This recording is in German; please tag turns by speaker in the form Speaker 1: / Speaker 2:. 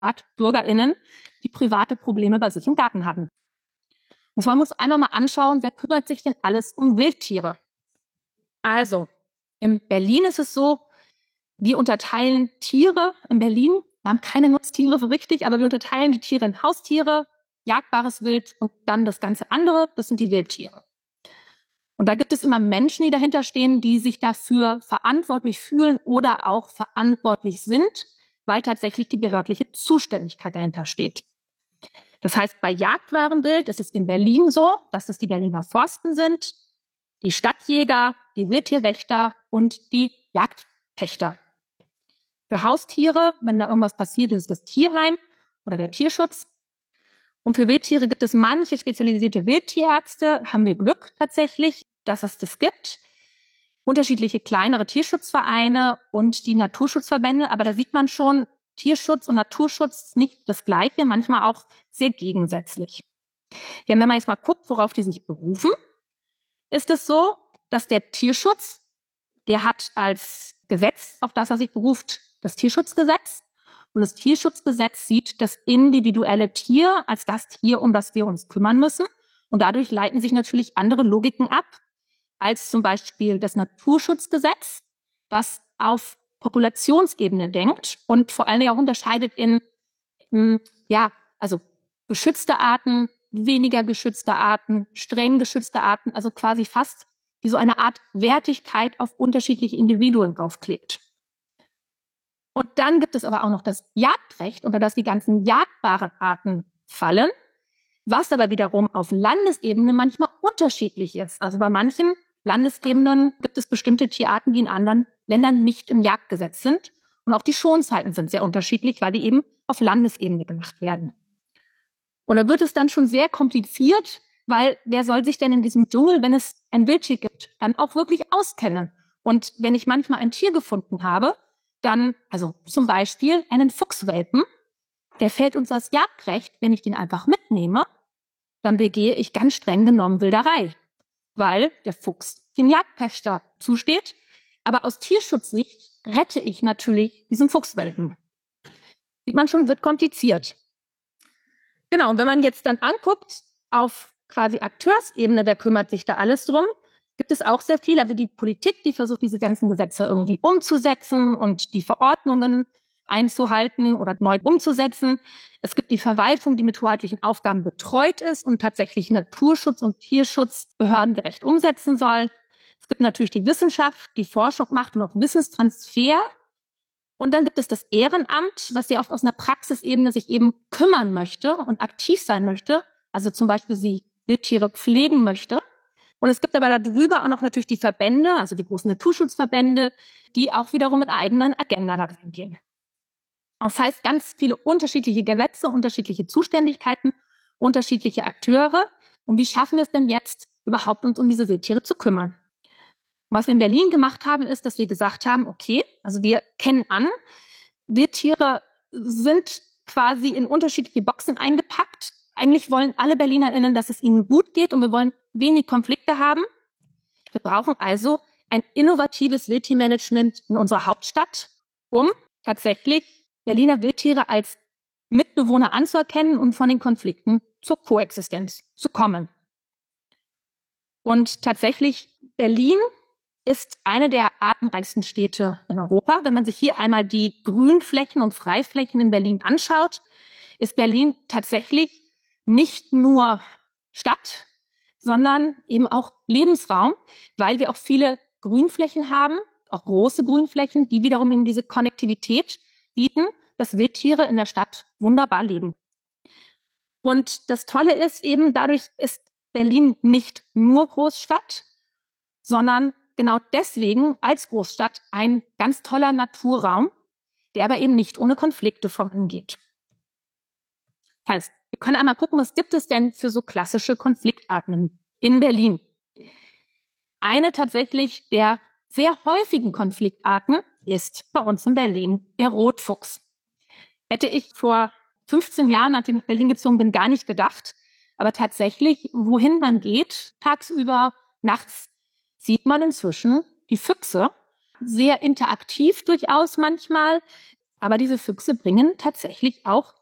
Speaker 1: BürgerInnen, die private Probleme bei sich im Garten hatten. Und man muss einmal mal anschauen, wer kümmert sich denn alles um Wildtiere? Also, in Berlin ist es so, wir unterteilen Tiere in Berlin. Wir haben keine Nutztiere so richtig, aber wir unterteilen die Tiere in Haustiere, jagbares Wild und dann das ganze andere, das sind die Wildtiere. Und da gibt es immer Menschen, die dahinter stehen, die sich dafür verantwortlich fühlen oder auch verantwortlich sind, weil tatsächlich die behördliche Zuständigkeit dahinter steht. Das heißt, bei Jagdwarenwild ist es in Berlin so, dass es die Berliner Forsten sind, die Stadtjäger, die Wildtierwächter und die Jagdpächter. Für Haustiere, wenn da irgendwas passiert, ist das Tierheim oder der Tierschutz. Und für Wildtiere gibt es manche spezialisierte Wildtierärzte, haben wir Glück tatsächlich, dass es das gibt. Unterschiedliche kleinere Tierschutzvereine und die Naturschutzverbände, aber da sieht man schon, Tierschutz und Naturschutz ist nicht das Gleiche, manchmal auch sehr gegensätzlich. Ja, wenn man jetzt mal guckt, worauf die sich berufen, ist es so, dass der Tierschutz, der hat als Gesetz, auf das er sich beruft, das Tierschutzgesetz. Und das Tierschutzgesetz sieht das individuelle Tier als das Tier, um das wir uns kümmern müssen. Und dadurch leiten sich natürlich andere Logiken ab, als zum Beispiel das Naturschutzgesetz, was auf Populationsebene denkt und vor allem auch unterscheidet in geschützte Arten, weniger geschützte Arten, streng geschützte Arten, also quasi fast wie so eine Art Wertigkeit auf unterschiedliche Individuen draufklebt. Und dann gibt es aber auch noch das Jagdrecht, unter das die ganzen jagdbaren Arten fallen, was aber wiederum auf Landesebene manchmal unterschiedlich ist. Also bei manchen Landesebenen gibt es bestimmte Tierarten, die in anderen Ländern nicht im Jagdgesetz sind. Und auch die Schonzeiten sind sehr unterschiedlich, weil die eben auf Landesebene gemacht werden. Und da wird es dann schon sehr kompliziert, weil wer soll sich denn in diesem Dschungel, wenn es ein Wildtier gibt, dann auch wirklich auskennen? Und wenn ich manchmal ein Tier gefunden habe, dann, also zum Beispiel einen Fuchswelpen, der fällt uns das Jagdrecht, wenn ich den einfach mitnehme, dann begehe ich ganz streng genommen Wilderei, weil der Fuchs dem Jagdpächter zusteht. Aber aus Tierschutzsicht rette ich natürlich diesen Fuchswelpen. Sieht man schon, wird kompliziert. Genau, und wenn man jetzt dann anguckt, auf quasi Akteursebene, wer kümmert sich da alles drum, gibt es auch sehr viel. Also die Politik, die versucht, diese ganzen Gesetze irgendwie umzusetzen und die Verordnungen einzuhalten oder neu umzusetzen. Es gibt die Verwaltung, die mit hoheitlichen Aufgaben betreut ist und tatsächlich Naturschutz und Tierschutz behördengerecht umsetzen soll. Es gibt natürlich die Wissenschaft, die Forschung macht und auch Wissenstransfer. Und dann gibt es das Ehrenamt, was ja oft aus einer Praxisebene sich eben kümmern möchte und aktiv sein möchte. Also zum Beispiel sie Wildtiere pflegen möchte. Und es gibt aber darüber auch noch natürlich die Verbände, also die großen Naturschutzverbände, die auch wiederum mit eigenen Agenda da reingehen. Das heißt, ganz viele unterschiedliche Gesetze, unterschiedliche Zuständigkeiten, unterschiedliche Akteure. Und wie schaffen wir es denn jetzt, überhaupt uns um diese Wildtiere zu kümmern? Was wir in Berlin gemacht haben, ist, dass wir gesagt haben, okay, also wir kennen an, Wildtiere sind quasi in unterschiedliche Boxen eingepackt. Eigentlich wollen alle BerlinerInnen, dass es ihnen gut geht und wir wollen wenig Konflikte haben. Wir brauchen also ein innovatives Wildtiermanagement in unserer Hauptstadt, um tatsächlich Berliner Wildtiere als Mitbewohner anzuerkennen und von den Konflikten zur Koexistenz zu kommen. Und tatsächlich, Berlin ist eine der artenreichsten Städte in Europa. Wenn man sich hier einmal die Grünflächen und Freiflächen in Berlin anschaut, ist Berlin tatsächlich nicht nur Stadt, sondern eben auch Lebensraum, weil wir auch viele Grünflächen haben, auch große Grünflächen, die wiederum in diese Konnektivität bieten, dass Wildtiere in der Stadt wunderbar leben. Und das Tolle ist eben, dadurch ist Berlin nicht nur Großstadt, sondern genau deswegen als Großstadt ein ganz toller Naturraum, der aber eben nicht ohne Konflikte vorangeht. Das heißt, wir können einmal gucken, was gibt es denn für so klassische Konfliktarten in Berlin. Eine tatsächlich der sehr häufigen Konfliktarten ist bei uns in Berlin der Rotfuchs. Hätte ich vor 15 Jahren, nachdem ich nach Berlin gezogen bin, gar nicht gedacht. Aber tatsächlich, wohin man geht, tagsüber, nachts, sieht man inzwischen die Füchse. Sehr interaktiv durchaus manchmal. Aber diese Füchse bringen tatsächlich auch